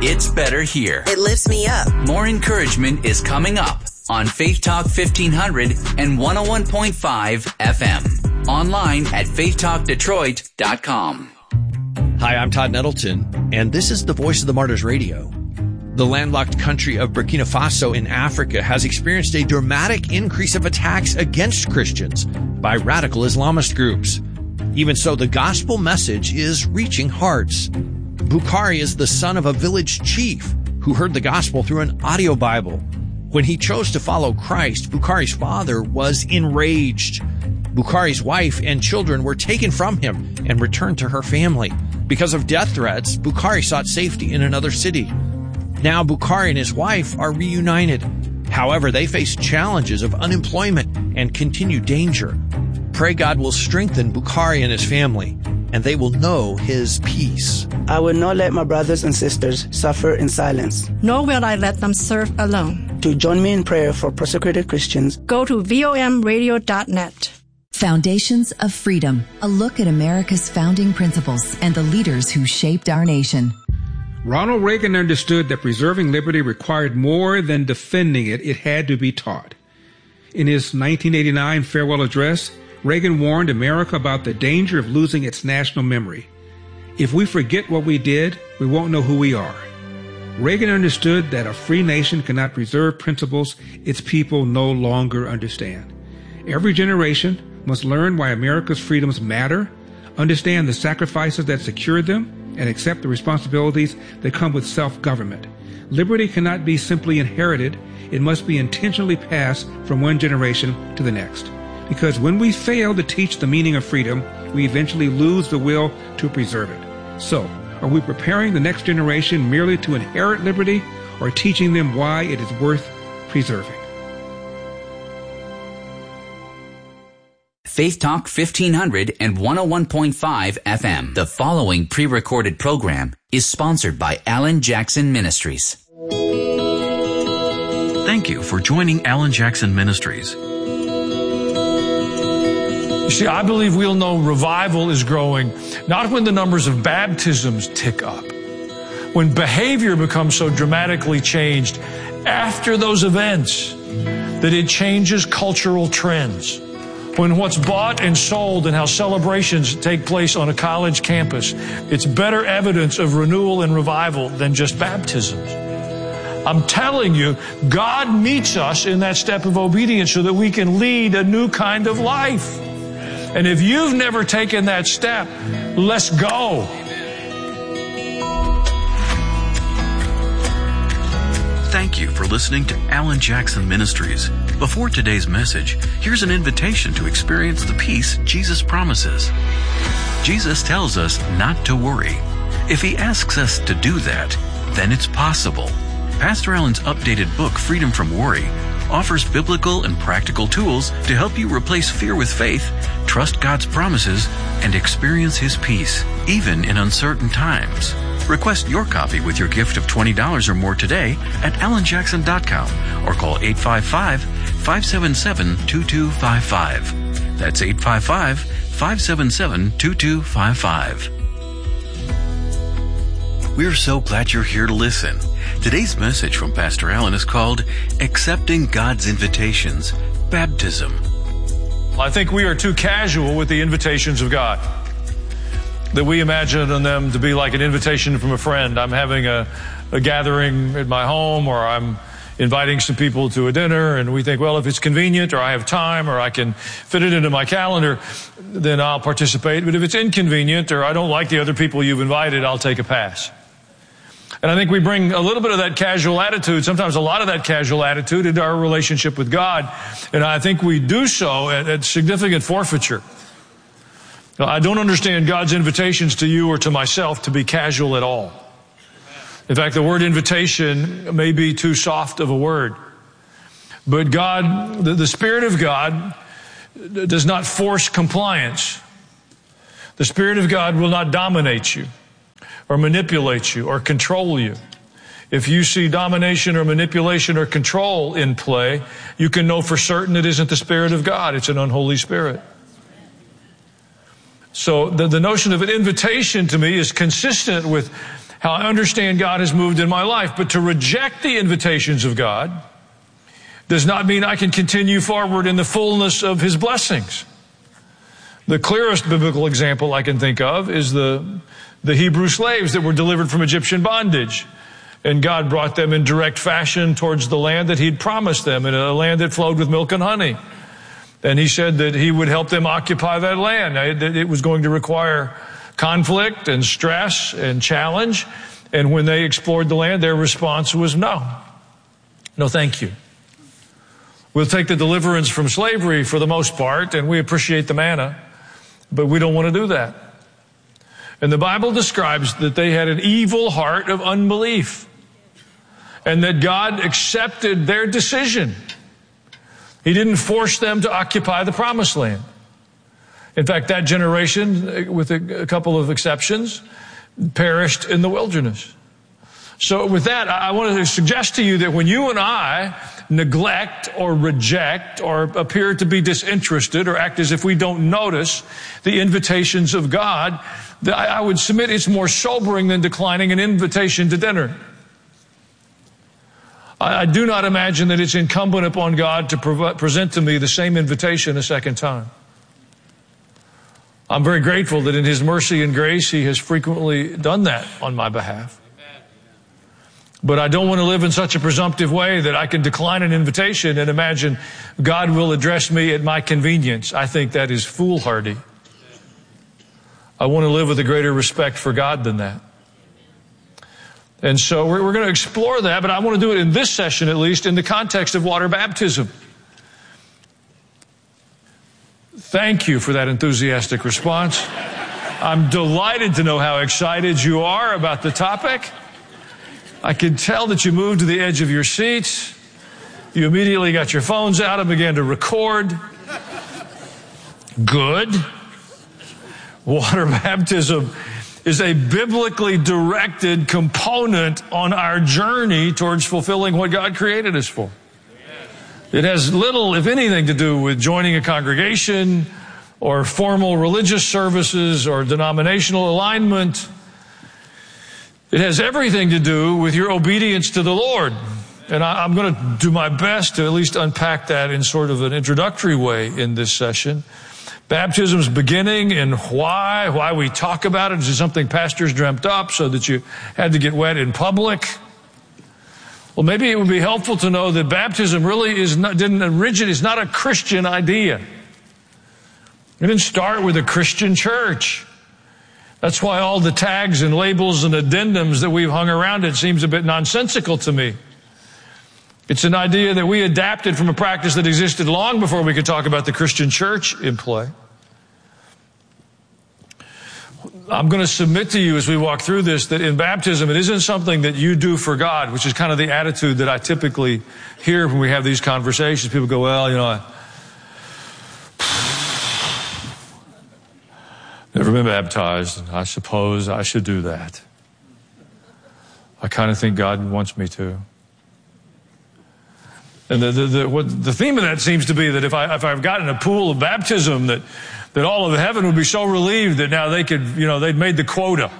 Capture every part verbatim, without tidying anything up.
It's better here. It lifts me up. More encouragement is coming up on Faith Talk fifteen hundred and one oh one point five F M. Online at faith talk detroit dot com. Hi, I'm Todd Nettleton, and this is the Voice of the Martyrs Radio. The landlocked country of Burkina Faso in Africa has experienced a dramatic increase of attacks against Christians by radical Islamist groups. Even so, the gospel message is reaching hearts. Bukhari is the son of a village chief who heard the gospel through an audio Bible. When he chose to follow Christ, Bukhari's father was enraged. Bukhari's wife and children were taken from him and returned to her family. Because of death threats, Bukhari sought safety in another city. Now Bukhari and his wife are reunited. However, they face challenges of unemployment and continued danger. Pray God will strengthen Bukhari and his family, and they will know his peace. I will not let my brothers and sisters suffer in silence. Nor will I let them serve alone. To join me in prayer for persecuted Christians, go to V O M radio dot net. Foundations of Freedom, a look at America's founding principles and the leaders who shaped our nation. Ronald Reagan understood that preserving liberty required more than defending it. It had to be taught. In his nineteen eighty-nine farewell address, Reagan warned America about the danger of losing its national memory. If we forget what we did, we won't know who we are. Reagan understood that a free nation cannot preserve principles its people no longer understand. Every generation must learn why America's freedoms matter, understand the sacrifices that secured them, and accept the responsibilities that come with self-government. Liberty cannot be simply inherited. It must be intentionally passed from one generation to the next. Because when we fail to teach the meaning of freedom, we eventually lose the will to preserve it. So, are we preparing the next generation merely to inherit liberty, or teaching them why it is worth preserving? Faith Talk fifteen hundred and one oh one point five F M. The following pre-recorded program is sponsored by Alan Jackson Ministries. Thank you for joining Alan Jackson Ministries. You see, I believe we'll know revival is growing not when the numbers of baptisms tick up, when behavior becomes so dramatically changed after those events that it changes cultural trends. When what's bought and sold and how celebrations take place on a college campus, it's better evidence of renewal and revival than just baptisms. I'm telling you, God meets us in that step of obedience so that we can lead a new kind of life. And if you've never taken that step, let's go. Thank you for listening to Alan Jackson Ministries. Before today's message, here's an invitation to experience the peace Jesus promises. Jesus tells us not to worry. If He asks us to do that, then it's possible. Pastor Alan's updated book, Freedom from Worry, offers biblical and practical tools to help you replace fear with faith, trust God's promises, and experience His peace, even in uncertain times. Request your copy with your gift of twenty dollars or more today at alan jackson dot com or call eight five five, five seven seven, two two five five. That's eight five five, five seven seven, two two five five. We're so glad you're here to listen. Today's message from Pastor Alan is called Accepting God's Invitations, Baptism. I think we are too casual with the invitations of God, that we imagine them to be like an invitation from a friend. I'm having a, a gathering at my home, or I'm inviting some people to a dinner, and we think, well, if it's convenient, or I have time, or I can fit it into my calendar, then I'll participate. But if it's inconvenient, or I don't like the other people you've invited, I'll take a pass. And I think we bring a little bit of that casual attitude, sometimes a lot of that casual attitude, into our relationship with God. And I think we do so at, at significant forfeiture. I don't understand God's invitations to you or to myself to be casual at all. In fact, the word invitation may be too soft of a word. But God, the, the Spirit of God does not force compliance. The Spirit of God will not dominate you or manipulate you or control you. If you see domination or manipulation or control in play, you can know for certain it isn't the Spirit of God. It's an unholy spirit. So the, the notion of an invitation to me is consistent with how I understand God has moved in my life. But to reject the invitations of God does not mean I can continue forward in the fullness of His blessings. The clearest biblical example I can think of is the, the Hebrew slaves that were delivered from Egyptian bondage. And God brought them in direct fashion towards the land that He'd promised them, in a land that flowed with milk and honey. And He said that He would help them occupy that land. It was going to require conflict and stress and challenge. And when they explored the land, their response was no. No, thank you. We'll take the deliverance from slavery for the most part, and we appreciate the manna, but we don't want to do that. And the Bible describes that they had an evil heart of unbelief, and that God accepted their decision. He didn't force them to occupy the promised land. In fact, that generation, with a couple of exceptions, perished in the wilderness. So with that, I want to suggest to you that when you and I neglect or reject or appear to be disinterested or act as if we don't notice the invitations of God, I would submit it's more sobering than declining an invitation to dinner. I do not imagine that it's incumbent upon God to present to me the same invitation a second time. I'm very grateful that in His mercy and grace, He has frequently done that on my behalf. But I don't want to live in such a presumptive way that I can decline an invitation and imagine God will address me at my convenience. I think that is foolhardy. I want to live with a greater respect for God than that. And so we're, we're going to explore that, but I want to do it in this session, at least, in the context of water baptism. Thank you for that enthusiastic response. I'm delighted to know how excited you are about the topic. I can tell that you moved to the edge of your seats. You immediately got your phones out and began to record. Good. Water baptism is a biblically directed component on our journey towards fulfilling what God created us for. It has little, if anything, to do with joining a congregation or formal religious services or denominational alignment. It has everything to do with your obedience to the Lord. And I, I'm going to do my best to at least unpack that in sort of an introductory way in this session. Baptism's beginning and why, why we talk about it. Is it something pastors dreamt up so that you had to get wet in public? Well, maybe it would be helpful to know that baptism really is not, didn't originate, it's not a Christian idea. It didn't start with a Christian church. That's why all the tags and labels and addendums that we've hung around it seems a bit nonsensical to me. It's an idea that we adapted from a practice that existed long before we could talk about the Christian church in play. I'm going to submit to you as we walk through this that in baptism it isn't something that you do for God, which is kind of the attitude that I typically hear when we have these conversations. People go, well, you know, I never been baptized, and I suppose I should do that. I kind of think God wants me to. And the, the, the, what, the theme of that seems to be that if, I, if I've gotten a pool of baptism, that, that all of heaven would be so relieved that now they could, you know, they'd made the quota.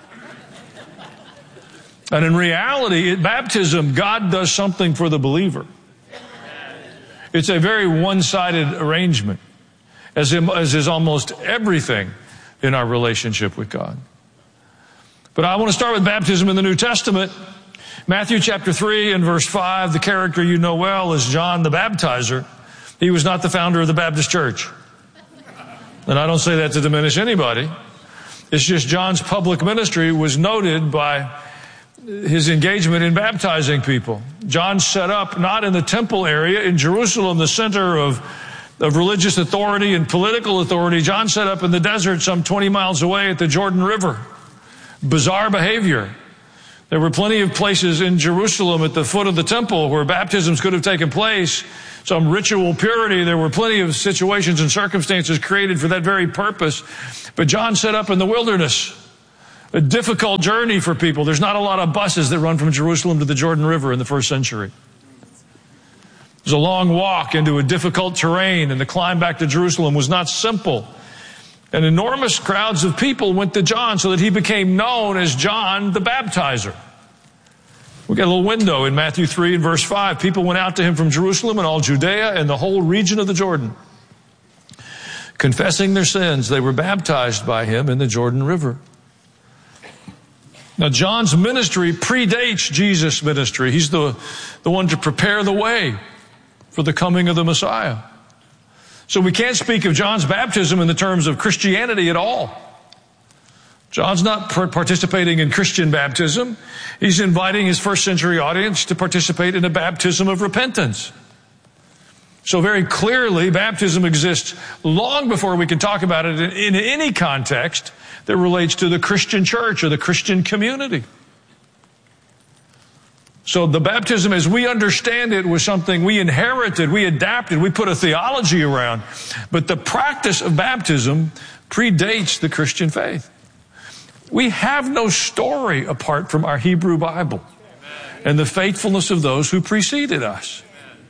And in reality, at baptism, God does something for the believer. It's a very one-sided arrangement, as, in, as is almost everything in our relationship with God. But I want to start with baptism in the New Testament. Matthew chapter three and verse five, the character you know well is John the Baptizer. He was not the founder of the Baptist Church. And I don't say that to diminish anybody. It's just John's public ministry was noted by his engagement in baptizing people. John set up not in the temple area in Jerusalem, the center of, of religious authority and political authority. John set up in the desert some twenty miles away at the Jordan River. Bizarre behavior. There were plenty of places in Jerusalem at the foot of the temple where baptisms could have taken place, some ritual purity. There were plenty of situations and circumstances created for that very purpose. But John set up in the wilderness, a difficult journey for people. There's not a lot of buses that run from Jerusalem to the Jordan River in the first century. It was a long walk into a difficult terrain, and the climb back to Jerusalem was not simple. And enormous crowds of people went to John so that he became known as John the Baptizer. We got a little window in Matthew three and verse five. People went out to him from Jerusalem and all Judea and the whole region of the Jordan. Confessing their sins, they were baptized by him in the Jordan River. Now, John's ministry predates Jesus' ministry. He's the, the one to prepare the way for the coming of the Messiah. So we can't speak of John's baptism in the terms of Christianity at all. John's not participating in Christian baptism. He's inviting his first century audience to participate in a baptism of repentance. So very clearly, baptism exists long before we can talk about it in any context that relates to the Christian church or the Christian community. So the baptism as we understand it was something we inherited, we adapted, we put a theology around. But the practice of baptism predates the Christian faith. We have no story apart from our Hebrew Bible and the faithfulness of those who preceded us.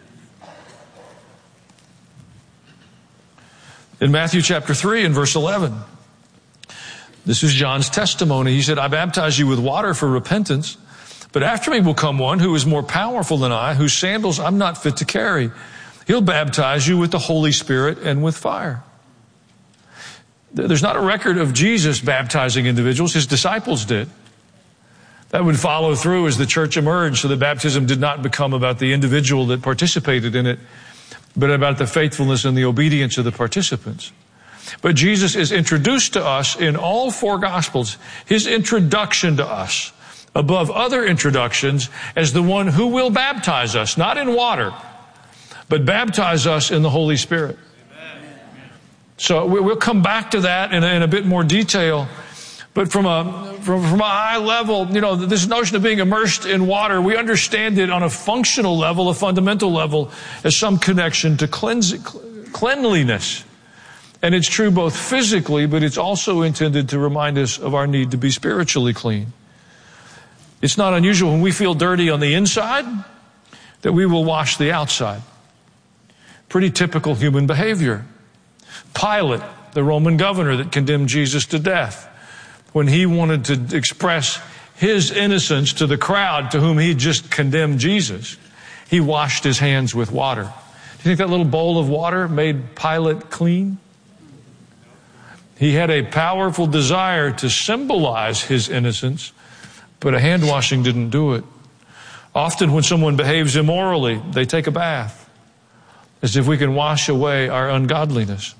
In Matthew chapter three and verse eleven, this is John's testimony. He said, I baptize you with water for repentance, but after me will come one who is more powerful than I, whose sandals I'm not fit to carry. He'll baptize you with the Holy Spirit and with fire. There's not a record of Jesus baptizing individuals. His disciples did. That would follow through as the church emerged, so that baptism did not become about the individual that participated in it, but about the faithfulness and the obedience of the participants. But Jesus is introduced to us in all four Gospels, his introduction to us, above other introductions, as the one who will baptize us, not in water, but baptize us in the Holy Spirit. So we'll come back to that in a, in a bit more detail. But from a, from, from a high level, you know, this notion of being immersed in water, we understand it on a functional level, a fundamental level, as some connection to cleanse, cleanliness. And it's true both physically, but it's also intended to remind us of our need to be spiritually clean. It's not unusual when we feel dirty on the inside that we will wash the outside. Pretty typical human behavior. Pilate, the Roman governor that condemned Jesus to death, when he wanted to express his innocence to the crowd to whom he just condemned Jesus, he washed his hands with water. Do you think that little bowl of water made Pilate clean? He had a powerful desire to symbolize his innocence, but a hand washing didn't do it. Often when someone behaves immorally, they take a bath, as if we can wash away our ungodliness.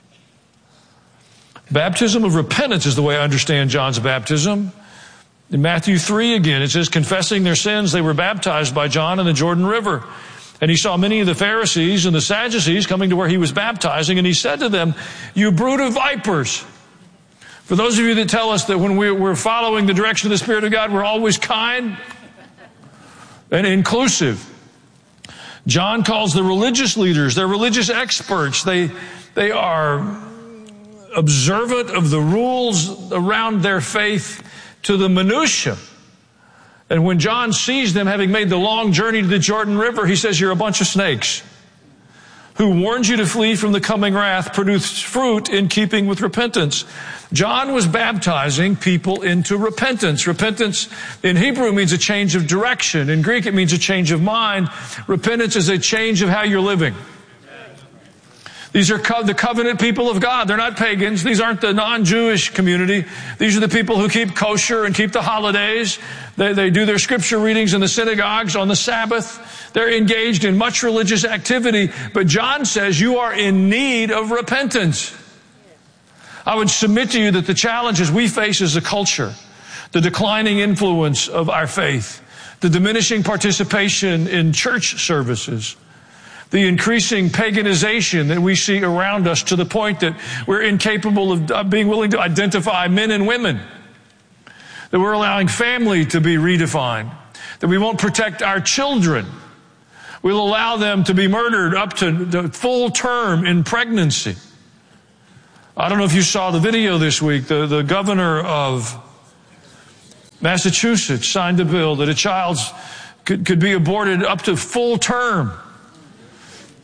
Baptism of repentance is the way I understand John's baptism. In Matthew three again, it says, confessing their sins, they were baptized by John in the Jordan River. And he saw many of the Pharisees and the Sadducees coming to where he was baptizing, and he said to them, you brood of vipers. For those of you that tell us that when we're following the direction of the Spirit of God, we're always kind and inclusive. John calls the religious leaders, they're religious experts. They, they are observant of the rules around their faith to the minutiae. And when John sees them having made the long journey to the Jordan River, he says, you're a bunch of snakes who warned you to flee from the coming wrath, produce fruit in keeping with repentance. John was baptizing people into repentance. Repentance in Hebrew means a change of direction. In Greek, it means a change of mind. Repentance is a change of how you're living. These are co- the covenant people of God. They're not pagans. These aren't the non-Jewish community. These are the people who keep kosher and keep the holidays. They, they do their scripture readings in the synagogues on the Sabbath. They're engaged in much religious activity. But John says you are in need of repentance. I would submit to you that the challenges we face as a culture, the declining influence of our faith, the diminishing participation in church services, the increasing paganization that we see around us to the point that we're incapable of being willing to identify men and women, that we're allowing family to be redefined, that we won't protect our children. We'll allow them to be murdered up to the full term in pregnancy. I don't know if you saw the video this week. The, the governor of Massachusetts signed a bill that a child could, could be aborted up to full term.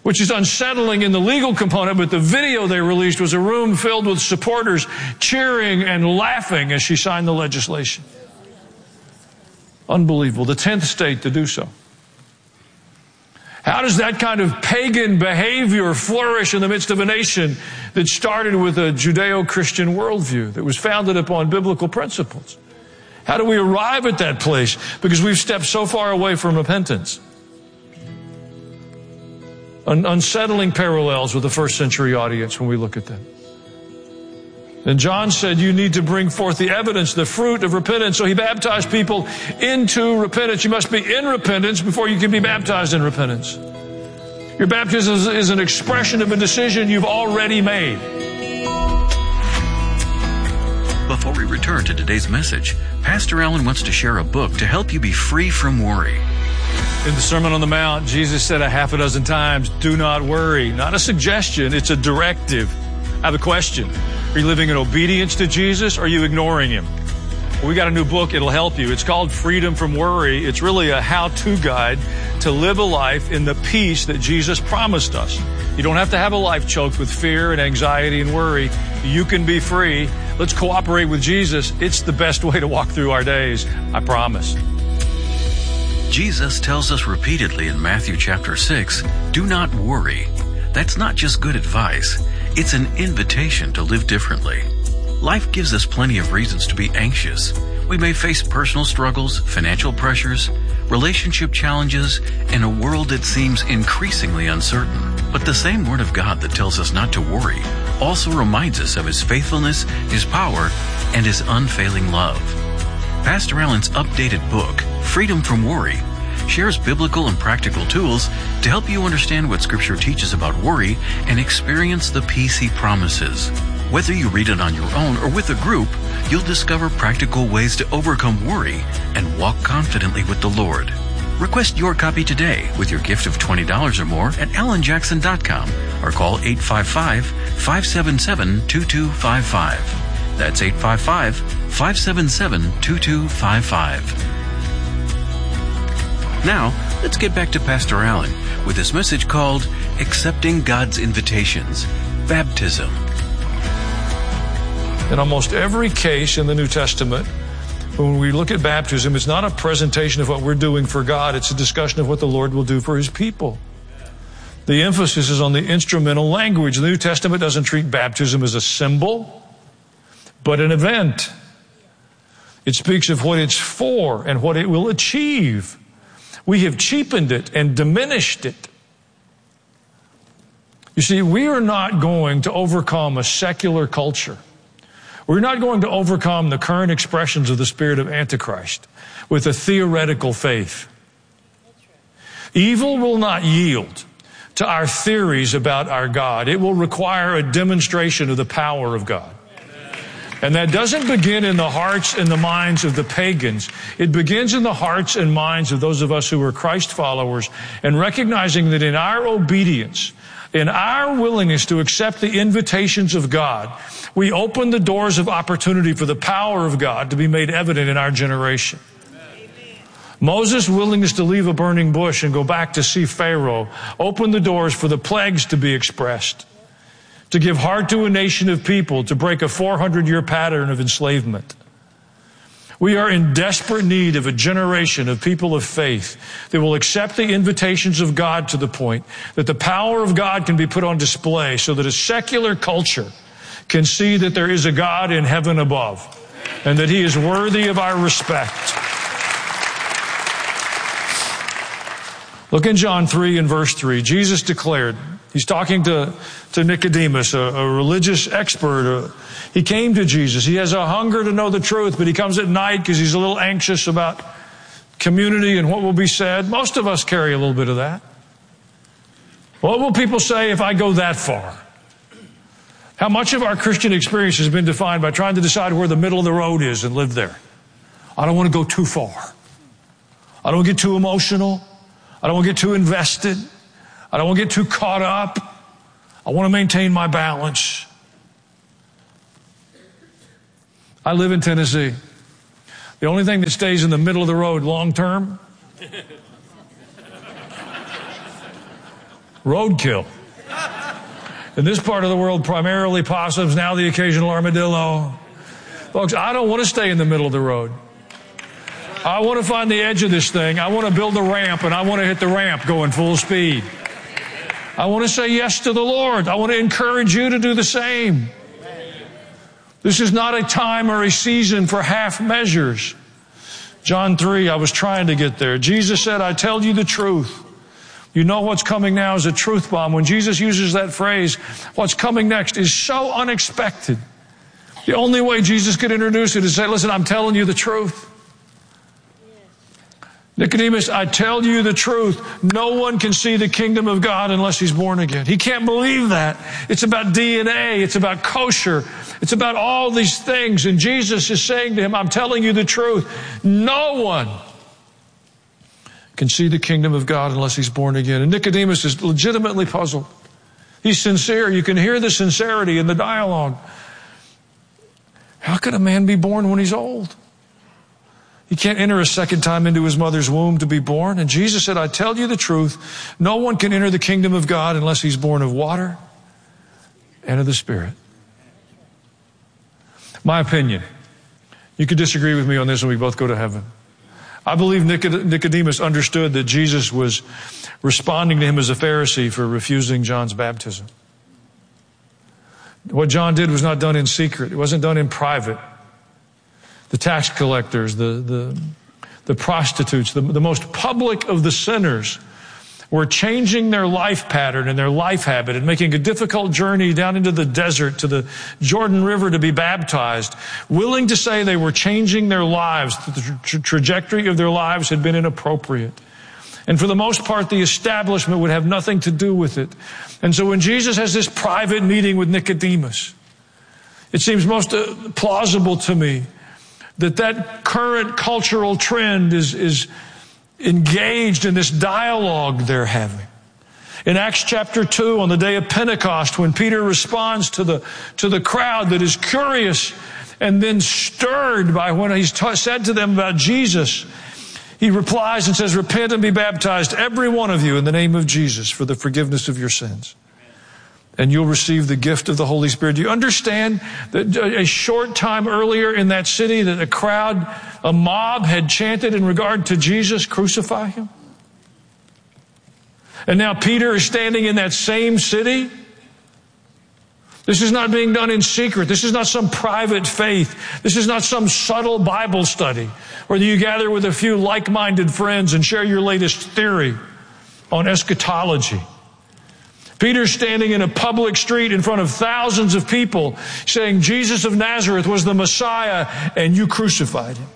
which is unsettling in the legal component, but the video they released was a room filled with supporters cheering and laughing as she signed the legislation. Unbelievable. The tenth state to do so. How does that kind of pagan behavior flourish in the midst of a nation that started with a Judeo-Christian worldview that was founded upon biblical principles? How do we arrive at that place? Because we've stepped so far away from repentance. Un- unsettling parallels with the first century audience when we look at them. And John said you need to bring forth the evidence, the fruit of repentance. So he baptized people into repentance. You must be in repentance before you can be baptized in repentance. Your baptism is, is an expression of a decision you've already made. Before we return to today's message, Pastor Allen wants to share a book to help you be free from worry. In the Sermon on the Mount, Jesus said a half a dozen times, do not worry. Not a suggestion, it's a directive. I have a question. Are you living in obedience to Jesus or are you ignoring Him? Well, we got a new book. It'll help you. It's called Freedom from Worry. It's really a how-to guide to live a life in the peace that Jesus promised us. You don't have to have a life choked with fear and anxiety and worry. You can be free. Let's cooperate with Jesus. It's the best way to walk through our days. I promise. Jesus tells us repeatedly in Matthew chapter six, do not worry. That's not just good advice. It's an invitation to live differently. Life gives us plenty of reasons to be anxious. We may face personal struggles, financial pressures, relationship challenges, and a world that seems increasingly uncertain. But the same Word of God that tells us not to worry also reminds us of His faithfulness, His power, and His unfailing love. Pastor Allen's updated book, Freedom from Worry, shares biblical and practical tools to help you understand what Scripture teaches about worry and experience the peace He promises. Whether you read it on your own or with a group, you'll discover practical ways to overcome worry and walk confidently with the Lord. Request your copy today with your gift of twenty dollars or more at alan jackson dot com or call eight five five, five seven seven, two two five five. That's eight five five, five seven seven, two two five five. Now, let's get back to Pastor Allen with his message called Accepting God's Invitations, Baptism. In almost every case in the New Testament, when we look at baptism, it's not a presentation of what we're doing for God. It's a discussion of what the Lord will do for His people. The emphasis is on the instrumental language. The New Testament doesn't treat baptism as a symbol, but an event. It speaks of what it's for and what it will achieve. We have cheapened it and diminished it. You see, we are not going to overcome a secular culture. We're not going to overcome the current expressions of the spirit of Antichrist with a theoretical faith. Evil will not yield to our theories about our God. It will require a demonstration of the power of God. And that doesn't begin in the hearts and the minds of the pagans. It begins in the hearts and minds of those of us who are Christ followers, and recognizing that in our obedience, in our willingness to accept the invitations of God, we open the doors of opportunity for the power of God to be made evident in our generation. Amen. Moses' willingness to leave a burning bush and go back to see Pharaoh opened the doors for the plagues to be expressed, to give heart to a nation of people, to break a four hundred year pattern of enslavement. We are in desperate need of a generation of people of faith that will accept the invitations of God to the point that the power of God can be put on display so that a secular culture can see that there is a God in heaven above and that He is worthy of our respect. Look in John three and verse three. Jesus declared, He's talking to, to Nicodemus, a, a religious expert. A, he came to Jesus. He has a hunger to know the truth, but he comes at night because he's a little anxious about community and what will be said. Most of us carry a little bit of that. What will people say if I go that far? How much of our Christian experience has been defined by trying to decide where the middle of the road is and live there? I don't want to go too far. I don't want to get too emotional. I don't want to get too invested. I don't want to get too caught up. I want to maintain my balance. I live in Tennessee. The only thing that stays in the middle of the road long term Roadkill. In this part of the world, primarily possums, now the occasional armadillo. Folks, I don't want to stay in the middle of the road. I want to find the edge of this thing. I want to build a ramp, and I want to hit the ramp going full speed. I want to say yes to the Lord. I want to encourage you to do the same. This is not a time or a season for half measures. John three, I was trying to get there. Jesus said, I tell you the truth. You know what's coming now is a truth bomb. When Jesus uses that phrase, what's coming next is so unexpected. The only way Jesus could introduce it is say, listen, I'm telling you the truth. Nicodemus, I tell you the truth. No one can see the kingdom of God unless he's born again. He can't believe that. It's about D N A. It's about kosher. It's about all these things. And Jesus is saying to him, I'm telling you the truth. No one can see the kingdom of God unless he's born again. And Nicodemus is legitimately puzzled. He's sincere. You can hear the sincerity in the dialogue. How could a man be born when he's old? He can't enter a second time into his mother's womb to be born. And Jesus said, I tell you the truth. No one can enter the kingdom of God unless he's born of water and of the Spirit. My opinion. You could disagree with me on this and we both go to heaven. I believe Nicodemus understood that Jesus was responding to him as a Pharisee for refusing John's baptism. What John did was not done in secret. It wasn't done in private. The tax collectors, the, the, the prostitutes, the, the most public of the sinners were changing their life pattern and their life habit and making a difficult journey down into the desert to the Jordan River to be baptized, willing to say they were changing their lives. The tra- trajectory of their lives had been inappropriate. And for the most part, the establishment would have nothing to do with it. And so when Jesus has this private meeting with Nicodemus, it seems most uh, plausible to me that that current cultural trend is, is engaged in this dialogue they're having. In Acts chapter two, on the day of Pentecost, when Peter responds to the, to the crowd that is curious and then stirred by what he's ta- said to them about Jesus, he replies and says, repent and be baptized, every one of you, in the name of Jesus for the forgiveness of your sins. And you'll receive the gift of the Holy Spirit. Do you understand that a short time earlier in that city that a crowd, a mob had chanted in regard to Jesus, crucify him? And now Peter is standing in that same city. This is not being done in secret. This is not some private faith. This is not some subtle Bible study where you gather with a few like-minded friends and share your latest theory on eschatology. Peter's standing in a public street in front of thousands of people saying Jesus of Nazareth was the Messiah and you crucified him.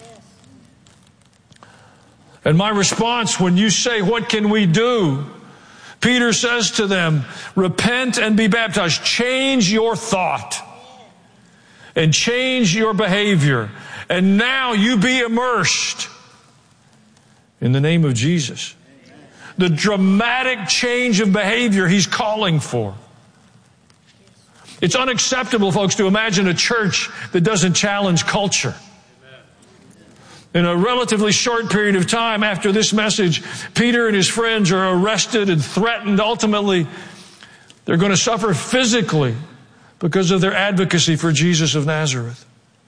And my response when you say, what can we do? Peter says to them, repent and be baptized. Change your thought and change your behavior. And now you be immersed in the name of Jesus. The dramatic change of behavior he's calling for. It's unacceptable, folks, to imagine a church that doesn't challenge culture. In a relatively short period of time after this message, Peter and his friends are arrested and threatened. Ultimately, they're going to suffer physically because of their advocacy for Jesus of Nazareth.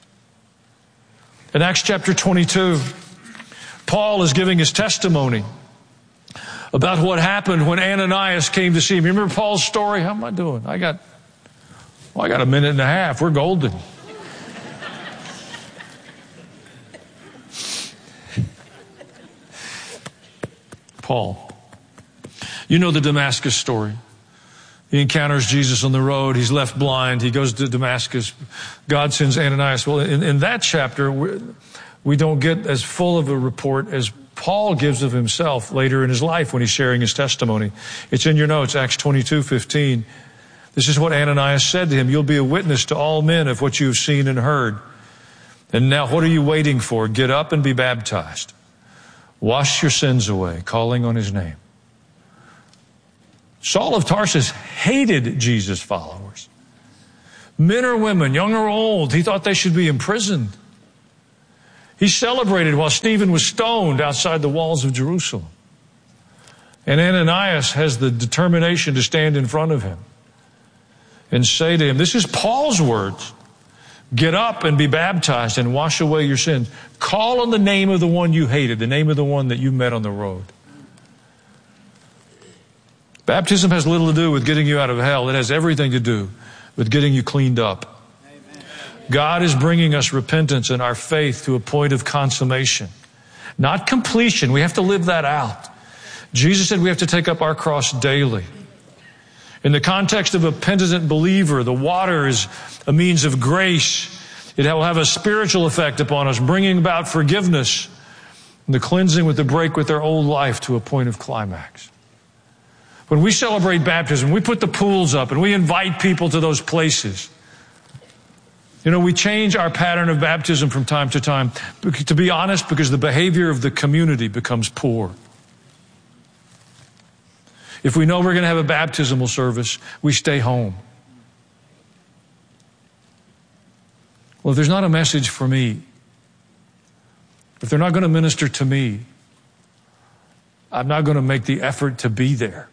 In Acts chapter twenty-two, Paul is giving his testimony about what happened when Ananias came to see him. You remember Paul's story? How am I doing? I got, well, I got a minute and a half. We're golden. Paul. You know the Damascus story. He encounters Jesus on the road. He's left blind. He goes to Damascus. God sends Ananias. Well, in, in that chapter, we, we don't get as full of a report as Paul gives of himself later in his life when he's sharing his testimony. It's in your notes, Acts twenty-two fifteen. This is what Ananias said to him. You'll be a witness to all men of what you've seen and heard. And now what are you waiting for? Get up and be baptized. Wash your sins away, calling on his name. Saul of Tarsus hated Jesus' followers. Men or women, young or old, he thought they should be imprisoned. He celebrated while Stephen was stoned outside the walls of Jerusalem. And Ananias has the determination to stand in front of him and say to him, this is Paul's words, get up and be baptized and wash away your sins. Call on the name of the one you hated, the name of the one that you met on the road. Baptism has little to do with getting you out of hell. It has everything to do with getting you cleaned up. God is bringing us repentance and our faith to a point of consummation. Not completion. We have to live that out. Jesus said we have to take up our cross daily. In the context of a penitent believer, the water is a means of grace. It will have a spiritual effect upon us, bringing about forgiveness and the cleansing with the break with their old life to a point of climax. When we celebrate baptism, we put the pools up and we invite people to those places. You know, we change our pattern of baptism from time to time, to be honest, because the behavior of the community becomes poor. If we know we're going to have a baptismal service, we stay home. Well, if there's not a message for me, if they're not going to minister to me, I'm not going to make the effort to be there.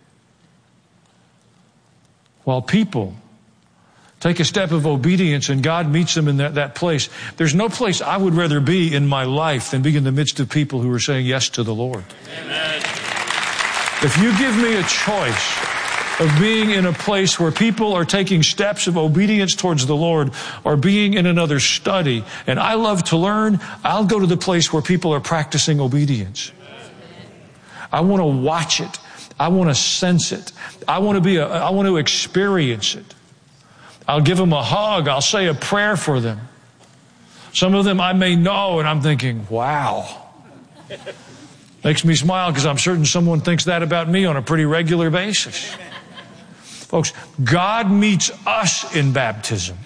While people take a step of obedience and God meets them in that, that place, there's no place I would rather be in my life than be in the midst of people who are saying yes to the Lord. Amen. If you give me a choice of being in a place where people are taking steps of obedience towards the Lord or being in another study, and I love to learn, I'll go to the place where people are practicing obedience. I want to watch it. I want to sense it. I want to be a, I want to experience it. I'll give them a hug. I'll say a prayer for them. Some of them I may know, and I'm thinking, wow. Makes me smile because I'm certain someone thinks that about me on a pretty regular basis. Folks, God meets us in baptism.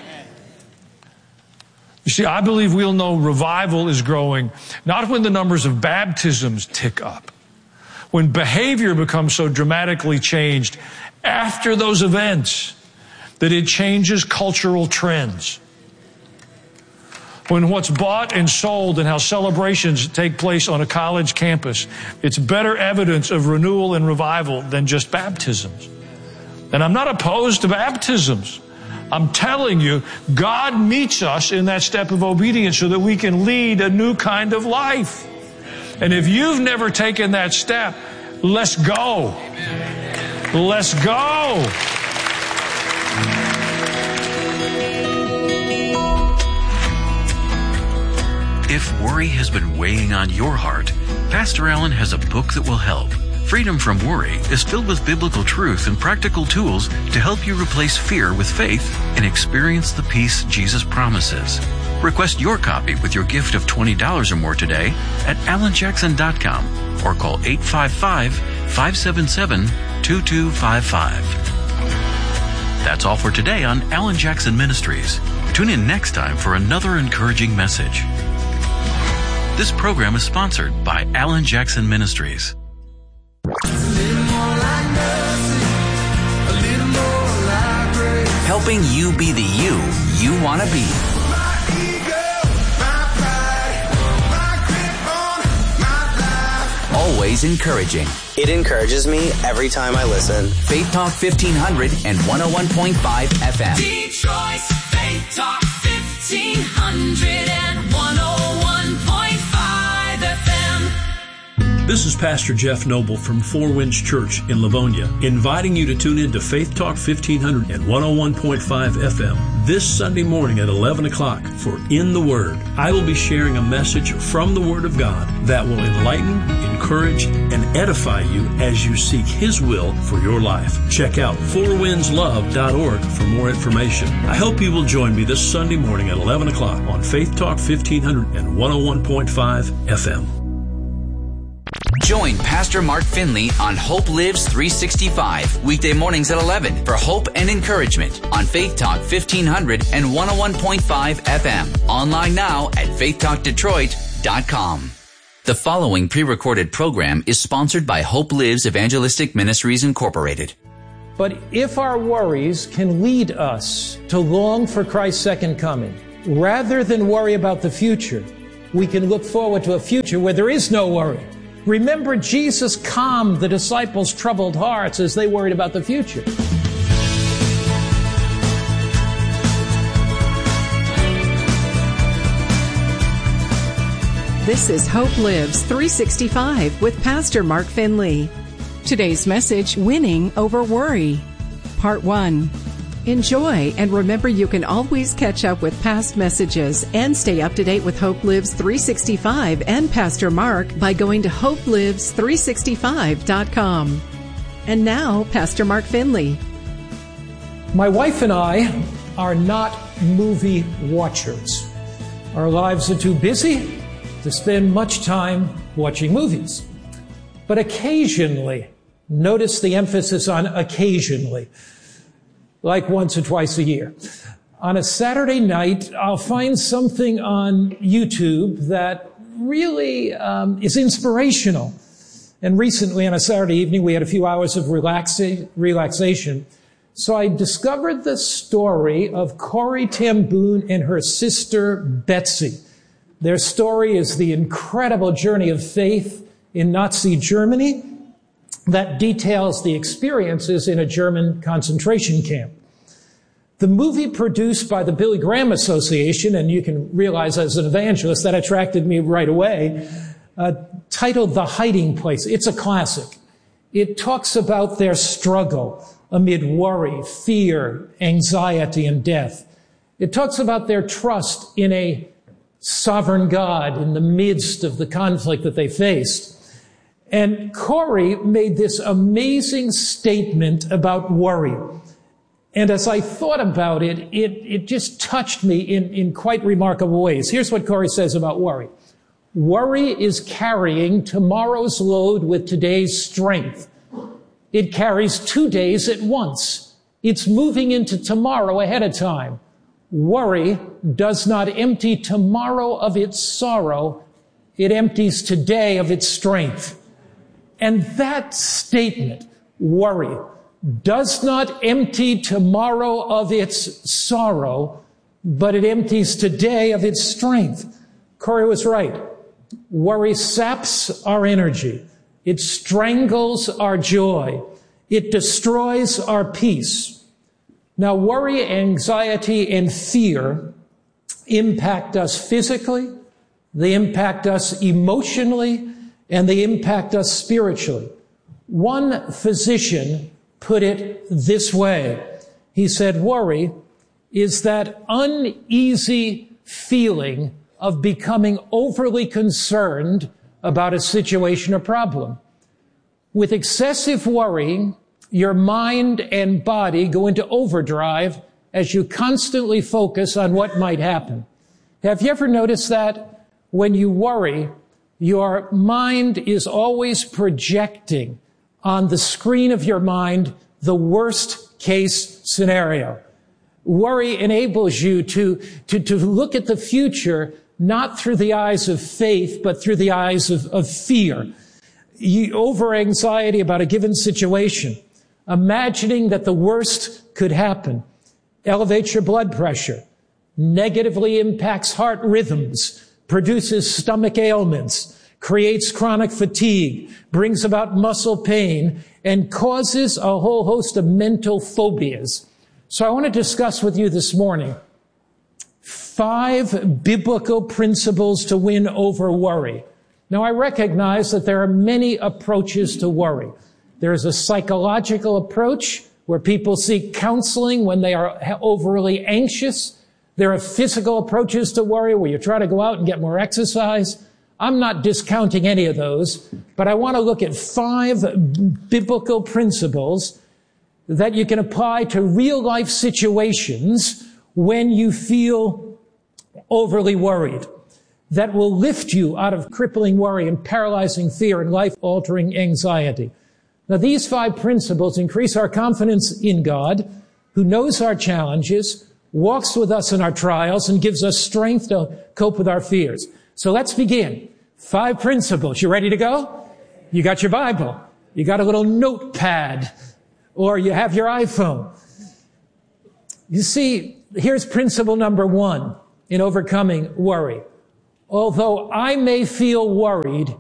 You see, I believe we'll know revival is growing, not when the numbers of baptisms tick up, when behavior becomes so dramatically changed after those events that it changes cultural trends. When what's bought and sold and how celebrations take place on a college campus, it's better evidence of renewal and revival than just baptisms. And I'm not opposed to baptisms. I'm telling you, God meets us in that step of obedience so that we can lead a new kind of life. And if you've never taken that step, let's go. Let's go. If worry has been weighing on your heart, Pastor Allen has a book that will help. Freedom from Worry is filled with biblical truth and practical tools to help you replace fear with faith and experience the peace Jesus promises. Request your copy with your gift of twenty dollars or more today at alan jackson dot com or call eight five five, five seven seven, two two five five. That's all for today on Alan Jackson Ministries. Tune in next time for another encouraging message. This program is sponsored by Alan Jackson Ministries. Helping you be the you you want to be. Always encouraging. It encourages me every time I listen. Faith Talk fifteen hundred and one oh one point five F M. Detroit's Faith Talk fifteen hundred and one oh one point five F M. This is Pastor Jeff Noble from Four Winds Church in Livonia, inviting you to tune in to Faith Talk fifteen hundred and one oh one point five F M this Sunday morning at eleven o'clock for In the Word. I will be sharing a message from the Word of God that will enlighten, encourage, and edify you as you seek His will for your life. Check out four winds love dot org for more information. I hope you will join me this Sunday morning at eleven o'clock on Faith Talk fifteen hundred and one oh one point five F M. Join Pastor Mark Finley on Hope Lives three sixty-five, weekday mornings at eleven for hope and encouragement on Faith Talk fifteen hundred and one oh one point five F M. Online now at faith talk detroit dot com. The following pre-recorded program is sponsored by Hope Lives Evangelistic Ministries Incorporated. But if our worries can lead us to long for Christ's second coming, rather than worry about the future, we can look forward to a future where there is no worry. Remember, Jesus calmed the disciples' troubled hearts as they worried about the future. This is Hope Lives three sixty-five with Pastor Mark Finley. Today's message, Winning Over Worry. Part one. Enjoy, and remember you can always catch up with past messages and stay up to date with Hope Lives three sixty-five and Pastor Mark by going to hope lives three sixty-five dot com. And now, Pastor Mark Finley. My wife and I are not movie watchers. Our lives are too busy to spend much time watching movies. But occasionally, notice the emphasis on occasionally, like once or twice a year. On a Saturday night, I'll find something on YouTube that really um, is inspirational. And recently, on a Saturday evening, we had a few hours of relaxa- relaxation. So I discovered the story of Corrie ten Boom and her sister Betsy. Their story is the incredible journey of faith in Nazi Germany that details the experiences in a German concentration camp. The movie produced by the Billy Graham Association, and you can realize as an evangelist that attracted me right away, uh, titled The Hiding Place. It's a classic. It talks about their struggle amid worry, fear, anxiety, and death. It talks about their trust in a sovereign God in the midst of the conflict that they faced. And Corrie made this amazing statement about worry. And as I thought about it, it, it just touched me in, in quite remarkable ways. Here's what Corrie says about worry. Worry is carrying tomorrow's load with today's strength. It carries two days at once. It's moving into tomorrow ahead of time. Worry does not empty tomorrow of its sorrow. It empties today of its strength. And that statement, worry, does not empty tomorrow of its sorrow, but it empties today of its strength. Corrie was right. Worry saps our energy. It strangles our joy. It destroys our peace. Now, worry, anxiety, and fear impact us physically, they impact us emotionally, and they impact us spiritually. One physician put it this way. He said, worry is that uneasy feeling of becoming overly concerned about a situation or problem. With excessive worrying, your mind and body go into overdrive as you constantly focus on what might happen. Have you ever noticed that? When you worry, your mind is always projecting on the screen of your mind the worst case scenario. Worry enables you to, to, to look at the future not through the eyes of faith, but through the eyes of, of fear. You, over anxiety about a given situation, imagining that the worst could happen, elevates your blood pressure, negatively impacts heart rhythms, produces stomach ailments, creates chronic fatigue, brings about muscle pain, and causes a whole host of mental phobias. So I want to discuss with you this morning five biblical principles to win over worry. Now, I recognize that there are many approaches to worry. There is a psychological approach where people seek counseling when they are overly anxious. There are physical approaches to worry where you try to go out and get more exercise. I'm not discounting any of those, but I want to look at five biblical principles that you can apply to real life situations when you feel overly worried, that will lift you out of crippling worry and paralyzing fear and life-altering anxiety. Now, these five principles increase our confidence in God, who knows our challenges, walks with us in our trials, and gives us strength to cope with our fears. So let's begin. Five principles. You ready to go? You got your Bible. You got a little notepad, or you have your iPhone. You see, here's principle number one in overcoming worry. Although I may feel worried,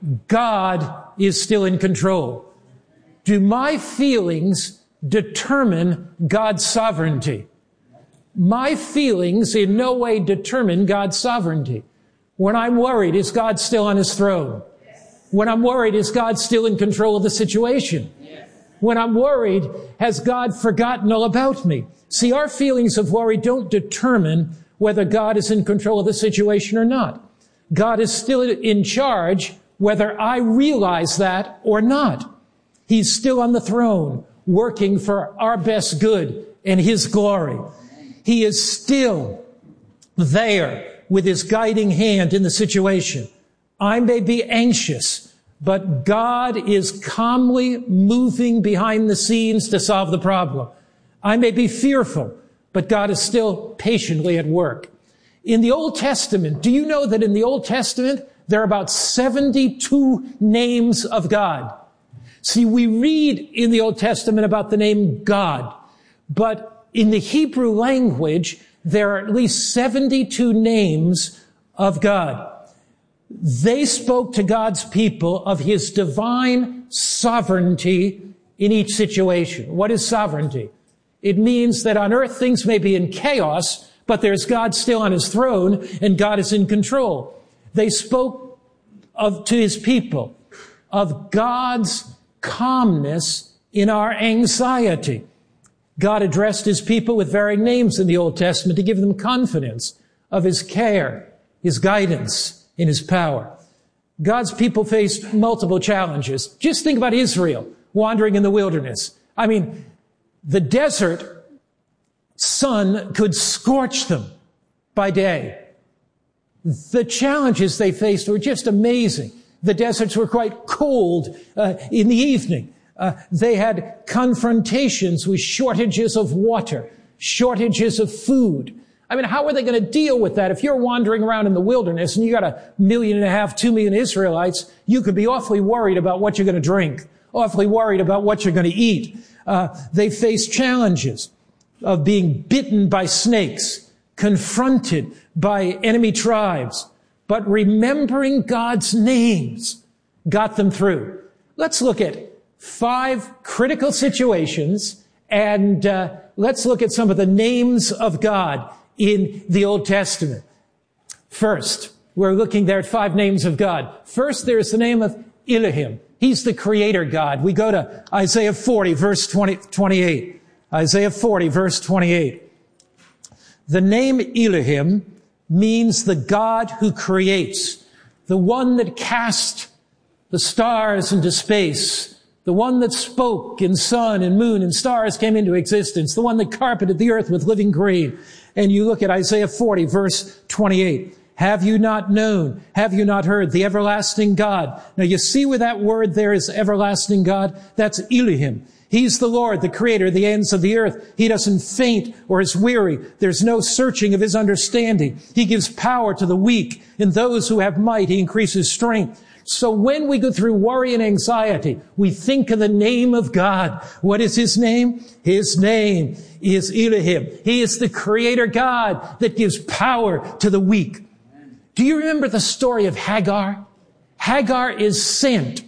God is still in control. Do my feelings determine God's sovereignty? My feelings in no way determine God's sovereignty. When I'm worried, is God still on his throne? When I'm worried, is God still in control of the situation? When I'm worried, has God forgotten all about me? See, our feelings of worry don't determine whether God is in control of the situation or not. God is still in charge, whether I realize that or not. He's still on the throne, working for our best good and his glory. He is still there with his guiding hand in the situation. I may be anxious, but God is calmly moving behind the scenes to solve the problem. I may be fearful, but God is still patiently at work. In the Old Testament, do you know that in the Old Testament, there are about seventy-two names of God? See, we read in the Old Testament about the name God, but in the Hebrew language, there are at least seventy-two names of God. They spoke to God's people of his divine sovereignty in each situation. What is sovereignty? It means that on earth things may be in chaos, but there's God still on his throne and God is in control. They spoke of, to his people of God's calmness in our anxiety. God addressed his people with varied names in the Old Testament to give them confidence of his care, his guidance, and his power. God's people faced multiple challenges. Just think about Israel wandering in the wilderness. I mean, the desert sun could scorch them by day. The challenges they faced were just amazing. The deserts were quite cold uh, in the evening. Uh, they had confrontations with shortages of water, shortages of food. I mean, how are they going to deal with that? If you're wandering around in the wilderness and you got a million and a half, two million Israelites, you could be awfully worried about what you're going to drink, awfully worried about what you're going to eat. Uh, they faced challenges of being bitten by snakes, confronted by enemy tribes, but remembering God's names got them through. Let's look at five critical situations, and uh, let's look at some of the names of God in the Old Testament. First, we're looking there at five names of God. First, there's the name of Elohim. He's the creator God. We go to Isaiah forty, verse twenty, twenty-eight. Isaiah forty, verse twenty-eight. The name Elohim means the God who creates, the one that cast the stars into space, the one that spoke and sun and moon and stars came into existence, the one that carpeted the earth with living green. And you look at Isaiah forty, verse twenty-eight. Have you not known? Have you not heard? The everlasting God. Now you see where that word there is everlasting God? That's Elohim. He's the Lord, the creator of the ends of the earth. He doesn't faint or is weary. There's no searching of his understanding. He gives power to the weak. In those who have might, he increases strength. So when we go through worry and anxiety, we think of the name of God. What is his name? His name is Elohim. He is the creator God that gives power to the weak. Do you remember the story of Hagar? Hagar is sent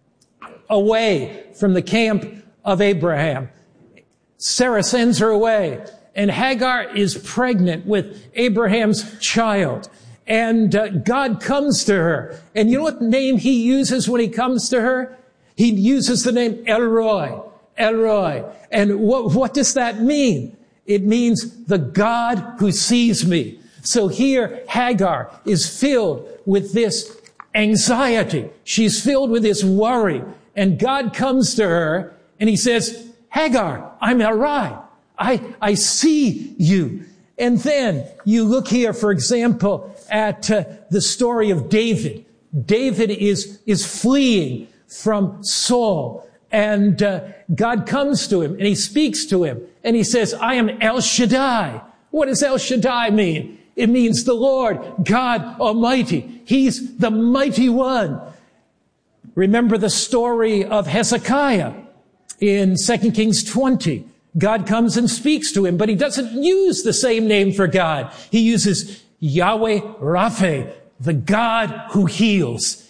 away from the camp of Abraham. Sarah sends her away, and Hagar is pregnant with Abraham's child. And uh, God comes to her. And you know what name he uses when he comes to her? He uses the name El Roi. El Roi. And what, what does that mean? It means the God who sees me. So here Hagar is filled with this anxiety. She's filled with this worry. And God comes to her and he says, Hagar, I'm El Roi. I, I see you. And then you look here, for example, at uh, the story of David. David is, is fleeing from Saul. And uh, God comes to him and he speaks to him. And he says, I am El Shaddai. What does El Shaddai mean? It means the Lord, God Almighty. He's the mighty one. Remember the story of Hezekiah in Second Kings twenty. God comes and speaks to him, but he doesn't use the same name for God. He uses Yahweh Rapha, the God who heals.